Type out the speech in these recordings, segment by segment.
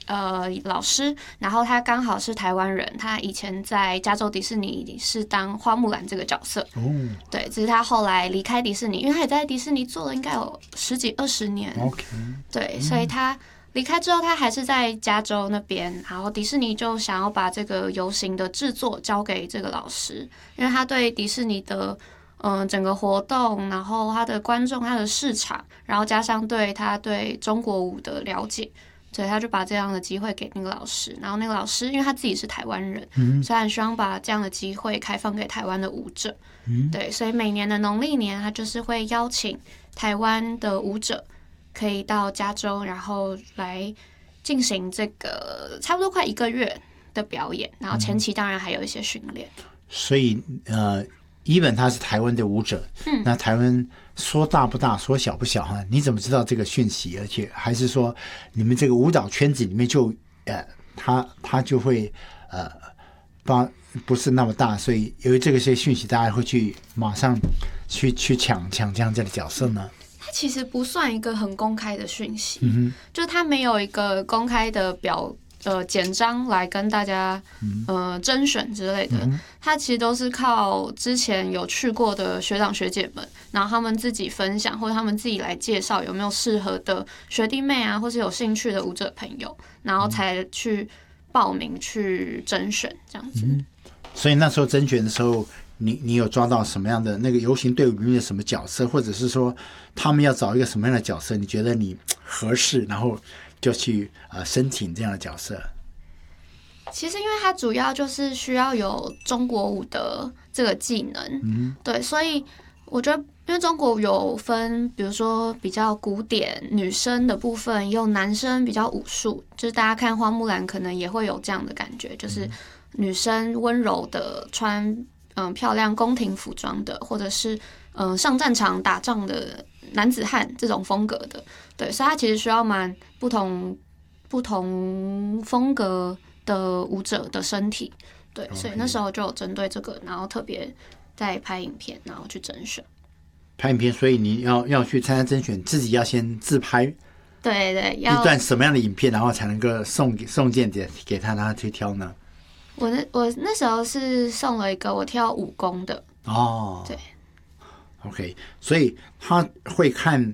老师，然后他刚好是台湾人，他以前在加州迪士尼是当花木兰这个角色。对，只是他后来离开迪士尼，因为他也在迪士尼做了应该有10几20年。对，所以他离开之后，他还是在加州那边，然后迪士尼就想要把这个游行的制作交给这个老师，因为他对迪士尼的整个活动，然后他的观众、他的市场，然后加上他对中国舞的了解。所以他就把这样的机会给那个老师，然后那个老师因为他自己是台湾人，所以很希望把这样的机会开放给台湾的舞者。对，所以每年的农历年，他就是会邀请台湾的舞者可以到加州，然后来进行这个差不多快1个月的表演，然后前期当然还有一些训练。 所以even 他是台湾的舞者，那台湾说大不大，说小不小哈？你怎么知道这个讯息？而且还是说你们这个舞蹈圈子里面就他就会不是那么大，所以由于这些讯息，大家会去马上去抢这样的角色呢？ 它其实不算一个很公开的讯息，就是它没有一个公开的简章来跟大家甄选之类的，它其实都是靠之前有去过的学长学姐们，然后他们自己分享，或者他们自己来介绍有没有适合的学弟妹啊，或是有兴趣的舞者朋友，然后才去报名去甄选这样子。 所以那时候甄选的时候，你有抓到什么样的那个游行队伍里面的什么角色，或者是说他们要找一个什么样的角色，你觉得你合适，然后就去申请这样的角色？ 其实因为它主要就是需要有中国舞的这个技能，对，所以我觉得因为中国舞有分，比如说比较古典女生的部分，也有男生比较武术，就是大家看花木兰可能也会有这样的感觉，就是女生温柔的穿漂亮宫廷服装的，或者是上战场打仗的男子汉这种风格的，对，所以它其实需要蛮不同风格的舞者的身体，对，所以那时候就有针对这个，然后特别在拍影片，然后去甄选。 拍影片，所以你要去参加甄选，自己要先自拍， 对， 一段什么样的影片，然后才能够送件给他，让他去挑呢？ 我那时候是送了一个我跳武功的对 ，OK， 所以他会看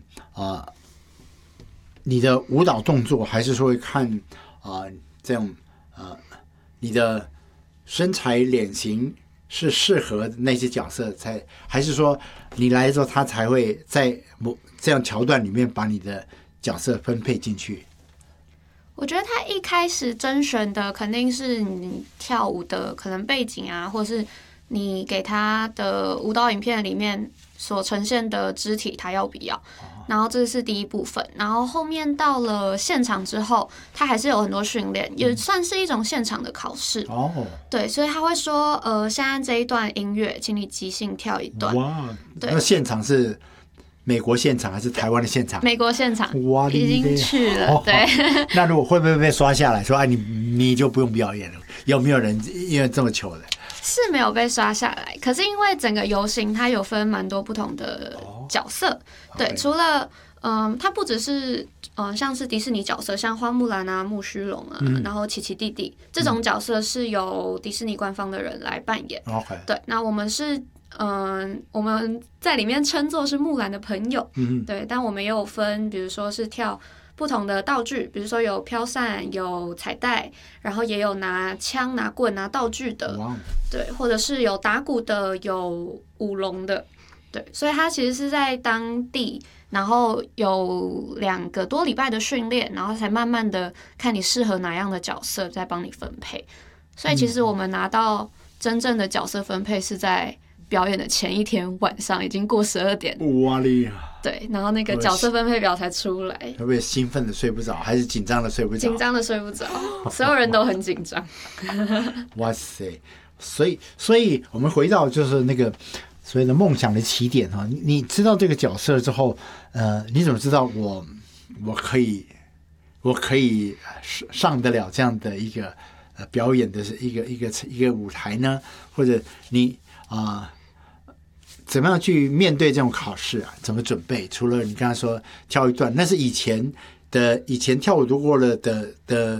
你的舞蹈动作，还是说会看这种你的身材脸型是适合那些角色还是说你来的时候他才会在这样桥段里面把你的角色分配进去？ 我觉得他一开始甄选的肯定是你跳舞的可能背景啊，或是你给他的舞蹈影片里面所呈现的肢体他要不要，然后这是第一部分，然后后面到了现场之后，他还是有很多训练，也算是一种现场的考试对，所以他会说现在这一段音乐请你即兴跳一段。 哇， 对， 那现场是美国现场还是台湾的现场？ 美国现场， 哇， 已经去了。对， 那如果会不会被刷下来说你就不用表演了？有没有人因为这么糗的？ 是没有被刷下来，可是因为整个游行它有分蛮多不同的角色，对，除了它不只是像是迪士尼角色，像花木兰啊、木须龙啊，然后奇奇弟弟这种角色是由迪士尼官方的人来扮演。对，那我们是我们在里面称作是木兰的朋友，对，但我们也有分，比如说是跳不同的道具，比如说有飘扇、有彩带，然后也有拿枪、拿棍、拿道具的，对，或者是有打鼓的、有舞龙的，对，所以他其实是在当地，然后有2个多礼拜的训练，然后才慢慢的看你适合哪样的角色，再帮你分配。所以其实我们拿到真正的角色分配是在表演的前一天晚上，已经过12点。 哇哩！ 对，然后那个角色分配表才出来。 会不会兴奋的睡不着，还是紧张的睡不着？ 紧张的睡不着，所有人都很紧张。 哇塞！所以我们回到就是那个所谓的梦想的起点哈。你知道这个角色之后，你怎么知道我可以上得了这样的一个表演的一个舞台呢？或者你怎么样去面对这种考试啊？怎么准备？除了你刚才说跳一段，那是以前跳舞读过了的